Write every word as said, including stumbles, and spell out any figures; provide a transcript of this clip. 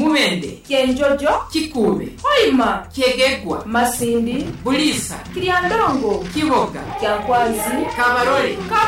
Mubende, Kyenjojo, Kikube, Hoima, Kyegegwa, Masindi, Bulisa, Kiryandongo, Kiboga, Kyankwazi, Kabarole,